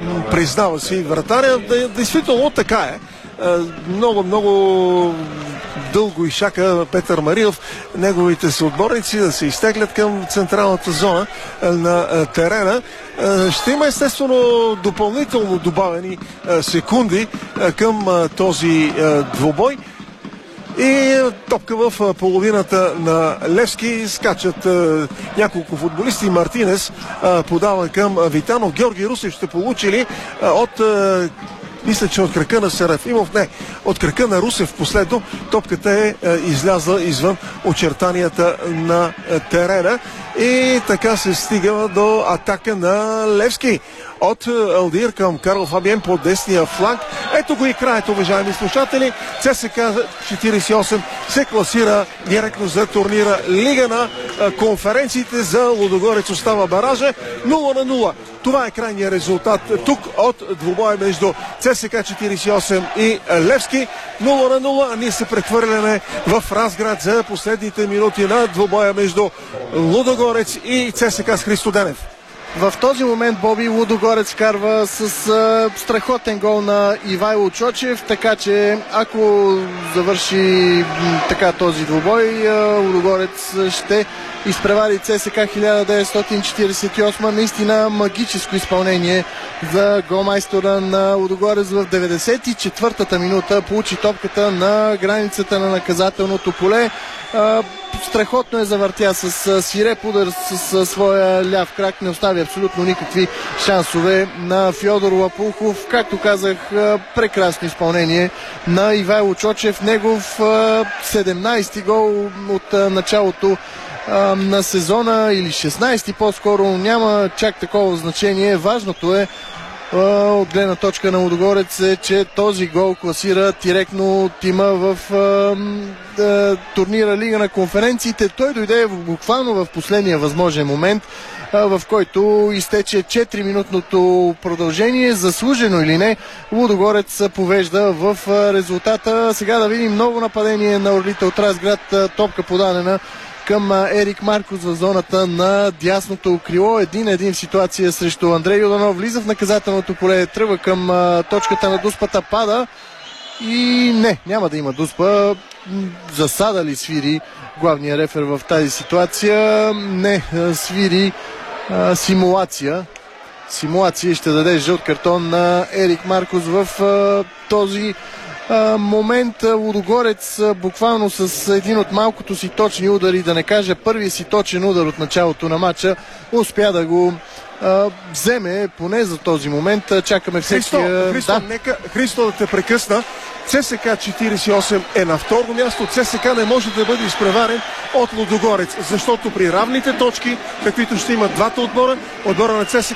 признава си вратаря. Действително така е. Много дълго изчака Петър Марилов неговите съотборници да се изтеглят към централната зона на терена. Ще има естествено допълнително добавени секунди към този двубой. И топка в половината на Левски. Скачат няколко футболисти. Мартинес подава към Витанов. Георги Русев ще получили от... мисля, че от крака на Серафимов. Не, от крака на Русев последно. Топката е излязла извън очертанията на терена. И така се стига до атака на Левски. От Алдир към Карл Фабиен по десния фланг. Ето го и краят, уважаеми слушатели. ЦСК 48 се класира директно за турнира Лига на конференциите. За Лудогорец остава баража 0-0. Това е крайният резултат тук от двубоя между ЦСК 48 и Левски. 0-0. А ние се прехвърляме в Разград за последните минути на двубоя между Лудогорец и ЦСК с Христо Денев. В този момент Боби Лудогорец карва с страхотен гол на Ивайло Чочев, така че ако завърши така този двубой, Лудогорец ще изпревари ЦСК 1948. Наистина магическо изпълнение за голмайстора на Лудогорец в 94-та минута. Получи топката на границата на наказателното поле. Страхотно е завъртя с свиреп удар с своя ляв крак. Не остави абсолютно никакви шансове на Фьодор Лапухов. Както казах, прекрасно изпълнение на Ивайло Чочев. Негов 17-ти гол от началото на сезона, или 16-ти по-скоро, няма чак такова значение. Важното е от гледна точка на Лудогорец е, че този гол класира директно тима в турнира Лига на конференциите. Той дойде буквално в последния възможен момент, в който изтече 4-минутното продължение. Заслужено или не, Лудогорец повежда в резултата. Сега да видим ново нападение на орлите от Разград. Топка подадена към Ерик Маркос в зоната на дясното крило. 1-1 в ситуация срещу Андрей Юданов. Влиза в наказателното поле, тръгва към точката на дуспата, пада и няма да има дуспа. Засада ли свири главния рефер в тази ситуация? Не, свири симулация. Симулация ще даде жълт картон на Ерик Маркос в този момент. Лудогорец буквално с един от малкото си точни удари, да не кажа първия си точен удар от началото на матча, успя да го вземе поне за този момент. Чакаме всеки... Нека Христо да те прекъсна. ЦСК 48 е на второ място. ЦСК не може да бъде изпреварен от Лудогорец, защото при равните точки, каквито ще имат двата отбора, отбора на ЦСК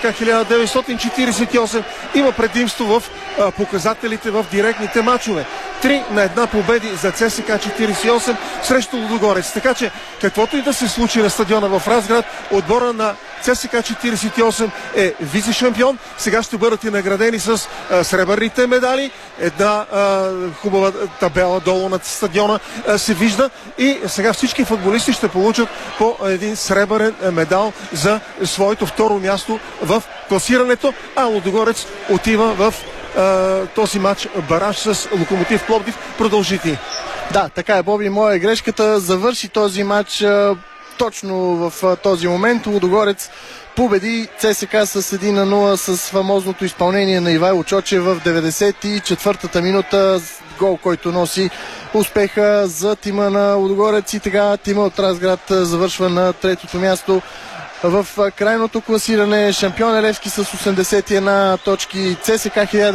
1948 има предимство в показателите в директните матчове. 3-1 победи за ЦСК 48 срещу Лудогорец. Така че, каквото и да се случи на стадиона в Разград, отбора на ЦСК 48 е вице-шампион. Сега ще бъдат и наградени с сребърните медали. Една хубава табела долу над стадиона се вижда. И сега всички футболисти ще получат по един сребърен медал за своето второ място в класирането. А Лудогорец отива в този матч бараж с Локомотив Пловдив. Продължите. Да, така е, Боби, моя е грешката. Завърши този матч точно в този момент. Лудогорец победи ЦСК с 1-0 с фамозното изпълнение на Ивайло Чочев в 94-та минута. Гол, който носи успеха за тима на Лудогорец. И така тима от Разград завършва на третото място в крайното класиране. Шампион е Левски с 81 точки. ЦСК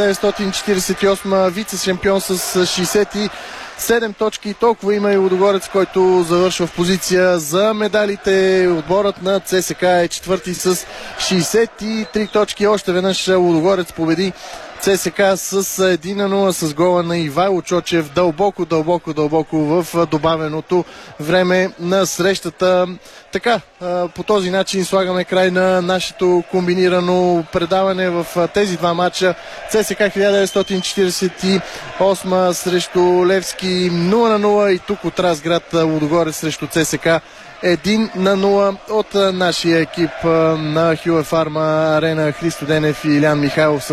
1948 вице-шампион с 67 точки. Толкова има и Лудогорец, който завършва в позиция за медалите. Отборът на ЦСК е четвърти с 63 точки. Още веднъж Лудогорец победи ЦСК с 1-0 с гола на Ивайло Чочев дълбоко в добавеното време на срещата. Така, по този начин слагаме край на нашето комбинирано предаване в тези два матча. ЦСК 1948 срещу Левски 0-0 и тук от Разград Лудогорец срещу ЦСК 1-0 от нашия екип на Хюе Фарма Арена. Христо Денев и Илян Михайлов